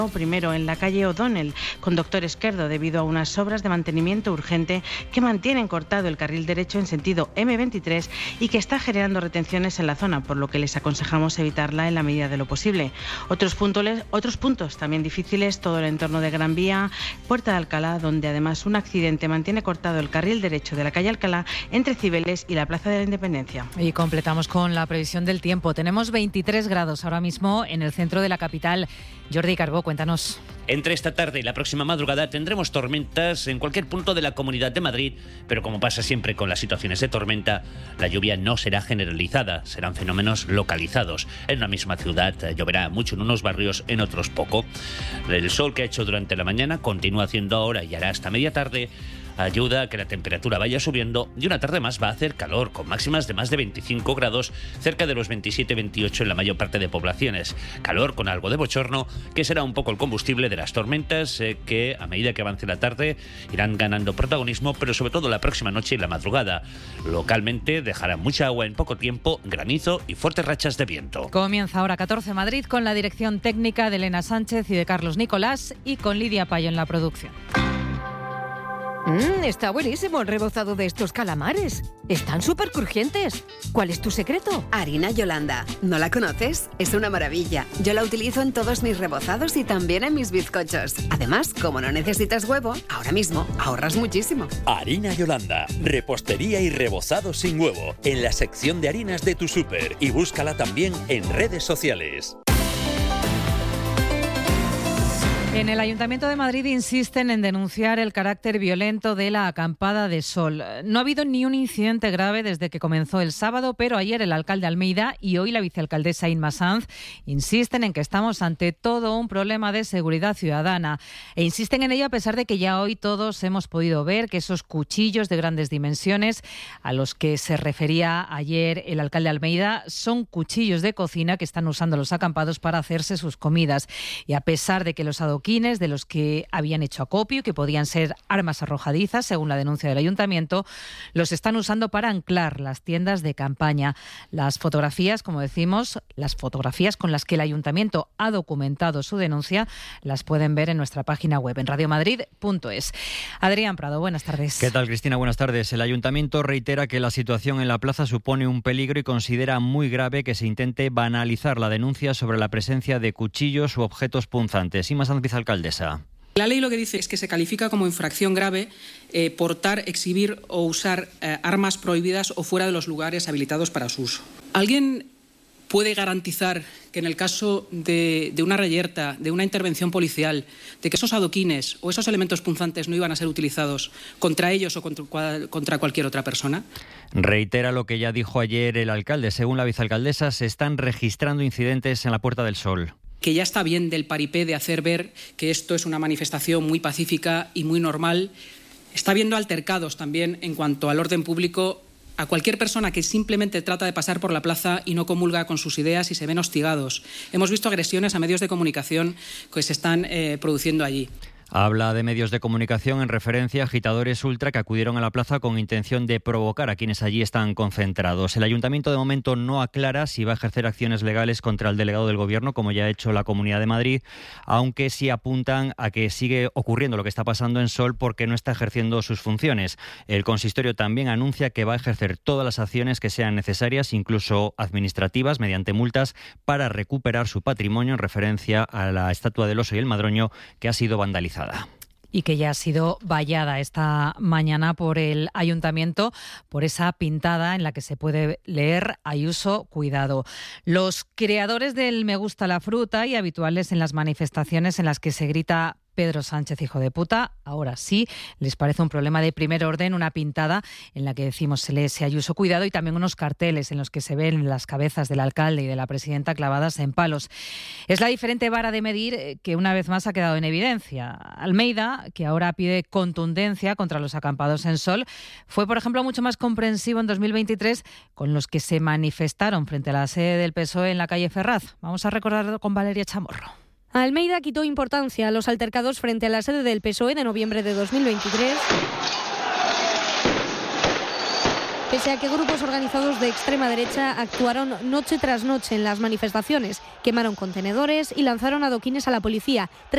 Primero en la calle O'Donnell, con Doctor Esquerdo, debido a unas obras de mantenimiento urgente que mantienen cortado el carril derecho en sentido M23 y que está generando retenciones en la zona, por lo que les aconsejamos evitarla en la medida de lo posible. Otros puntos también difíciles, todo el entorno de Gran Vía, Puerta de Alcalá, donde además un accidente mantiene cortado el carril derecho de la calle Alcalá entre Cibeles y la Plaza de la Independencia. Y completamos con la previsión del tiempo. Tenemos 23 grados ahora mismo en el centro de la capital. Jordi Carbó, cuéntanos. Entre esta tarde y la próxima madrugada tendremos tormentas en cualquier punto de la Comunidad de Madrid, pero como pasa siempre con las situaciones de tormenta, la lluvia no será generalizada, serán fenómenos localizados. En una misma ciudad lloverá mucho en unos barrios, en otros poco. El sol que ha hecho durante la mañana continúa haciendo ahora y hará hasta media tarde. Ayuda a que la temperatura vaya subiendo y una tarde más va a hacer calor, con máximas de más de 25 grados, cerca de los 27-28 en la mayor parte de poblaciones. Calor con algo de bochorno, que será un poco el combustible de las tormentas que a medida que avance la tarde irán ganando protagonismo, pero sobre todo la próxima noche y la madrugada. Localmente dejará mucha agua en poco tiempo, granizo y fuertes rachas de viento. Comienza ahora 14 Madrid con la dirección técnica de Elena Sánchez y de Carlos Nicolás y con Lidia Payo en la producción. Está buenísimo el rebozado de estos calamares. Están súper crujientes. ¿Cuál es tu secreto? Harina Yolanda. ¿No la conoces? Es una maravilla. Yo la utilizo en todos mis rebozados y también en mis bizcochos. Además, como no necesitas huevo, ahora mismo ahorras muchísimo. Harina Yolanda. Repostería y rebozado sin huevo. En la sección de harinas de tu súper. Y búscala también en redes sociales. En el Ayuntamiento de Madrid insisten en denunciar el carácter violento de la acampada de sol. No ha habido ni un incidente grave desde que comenzó el sábado, pero ayer el alcalde Almeida y hoy la vicealcaldesa Inma Sanz insisten en que estamos ante todo un problema de seguridad ciudadana. E insisten en ello a pesar de que ya hoy todos hemos podido ver que esos cuchillos de grandes dimensiones a los que se refería ayer el alcalde Almeida son cuchillos de cocina que están usando los acampados para hacerse sus comidas. Y a pesar de que los adoquines de los que habían hecho acopio y que podían ser armas arrojadizas, según la denuncia del ayuntamiento, los están usando para anclar las tiendas de campaña. Las fotografías, como decimos, las fotografías con las que el ayuntamiento ha documentado su denuncia, las pueden ver en nuestra página web, en radiomadrid.es. Adrián Prado, buenas tardes. ¿Qué tal, Cristina? Buenas tardes. El ayuntamiento reitera que la situación en la plaza supone un peligro y considera muy grave que se intente banalizar la denuncia sobre la presencia de cuchillos u objetos punzantes. Inma Sanz, alcaldesa. La ley lo que dice es que se califica como infracción grave portar, exhibir o usar armas prohibidas o fuera de los lugares habilitados para su uso. ¿Alguien puede garantizar que en el caso de una reyerta, de una intervención policial, de que esos adoquines o esos elementos punzantes no iban a ser utilizados contra ellos o contra cualquier otra persona? Reitera lo que ya dijo ayer el alcalde. Según la vicealcaldesa, se están registrando incidentes en la Puerta del Sol. Que ya está bien del paripé de hacer ver que esto es una manifestación muy pacífica y muy normal. Está habiendo altercados también en cuanto al orden público a cualquier persona que simplemente trata de pasar por la plaza y no comulga con sus ideas y se ven hostigados. Hemos visto agresiones a medios de comunicación que se están produciendo allí. Habla de medios de comunicación en referencia a agitadores ultra que acudieron a la plaza con intención de provocar a quienes allí están concentrados. El ayuntamiento de momento no aclara si va a ejercer acciones legales contra el delegado del Gobierno, como ya ha hecho la Comunidad de Madrid, aunque sí apuntan a que sigue ocurriendo lo que está pasando en Sol porque no está ejerciendo sus funciones. El consistorio también anuncia que va a ejercer todas las acciones que sean necesarias, incluso administrativas, mediante multas, para recuperar su patrimonio en referencia a la estatua del Oso y el Madroño que ha sido vandalizada. Y que ya ha sido vallada esta mañana por el ayuntamiento por esa pintada en la que se puede leer Ayuso, cuidado. Los creadores del Me gusta la fruta y habituales en las manifestaciones en las que se grita Pedro Sánchez, hijo de puta, ahora sí les parece un problema de primer orden una pintada en la que decimos se lee ese Ayuso, cuidado, y también unos carteles en los que se ven las cabezas del alcalde y de la presidenta clavadas en palos. Es la diferente vara de medir que una vez más ha quedado en evidencia. Almeida, que ahora pide contundencia contra los acampados en Sol, fue, por ejemplo, mucho más comprensivo en 2023 con los que se manifestaron frente a la sede del PSOE en la calle Ferraz. Vamos a recordarlo con Valeria Chamorro. Almeida quitó importancia a los altercados frente a la sede del PSOE de noviembre de 2023, pese a que grupos organizados de extrema derecha actuaron noche tras noche en las manifestaciones, quemaron contenedores y lanzaron adoquines a la policía.